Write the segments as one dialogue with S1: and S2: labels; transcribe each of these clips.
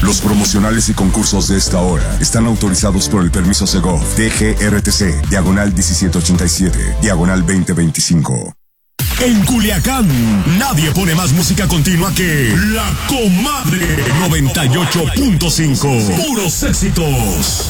S1: Los promocionales y concursos de esta hora están autorizados por el permiso Segov, DGRTC, diagonal 1787, diagonal 2025.
S2: En Culiacán, nadie pone más música continua que La Comadre 98.5. Puros éxitos.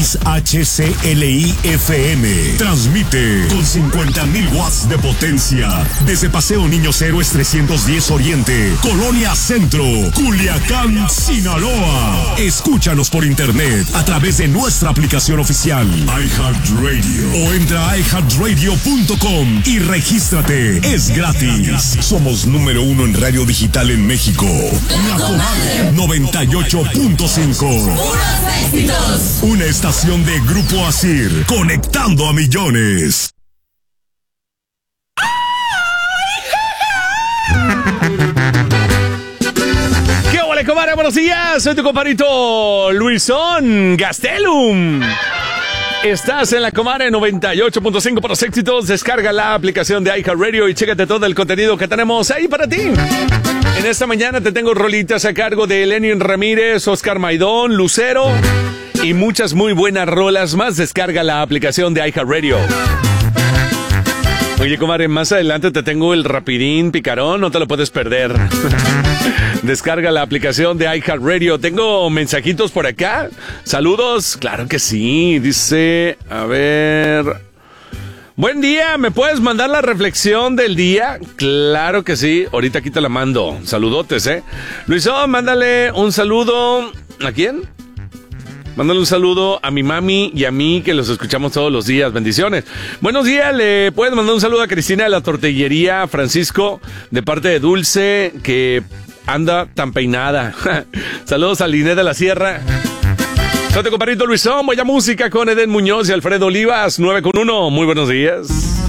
S2: XHCLI-FM. Transmite con 50,000 watts de potencia. Desde Paseo Niños Héroes 310 Oriente, Colonia Centro, Culiacán, Sinaloa. Escúchanos por internet a través de nuestra aplicación oficial iHeartRadio o entra a iHeartRadio.com y regístrate. Es gratis. Somos número 1 en radio digital en México. La Comadre 98.5.
S3: ¡Puros éxitos!
S2: Una estación de Grupo Asir, conectando a millones.
S4: ¿Qué hola, comadre? Buenos días. Soy tu compadrito Luisón Gastelum. Estás en La Comadre 98.5 para los éxitos. Descarga la aplicación de iHeartRadio y chécate todo el contenido que tenemos ahí para ti. En esta mañana te tengo rolitas a cargo de Lenin Ramírez, Oscar Maidón, Lucero y muchas muy buenas rolas más. Descarga la aplicación de iHeartRadio. Oye, comadre, más adelante te tengo el rapidín picarón, no te lo puedes perder. Descarga la aplicación de iHeartRadio. Tengo mensajitos por acá. Saludos, claro que sí. Dice, a ver... Buen día, ¿me puedes mandar la reflexión del día? Claro que sí, ahorita aquí te la mando. Saludotes, Luisón, mándale un saludo... ¿A quién? Mándale un saludo a mi mami y a mí, que los escuchamos todos los días. Bendiciones. Buenos días, le puedes mandar un saludo a Cristina de la Tortillería, Francisco, de parte de Dulce, que anda tan peinada. Saludos a Linet de la Sierra. Soy tu compadrito Luisón, voy a música con Eden Muñoz y Alfredo Olivas, 9:1. Muy buenos días.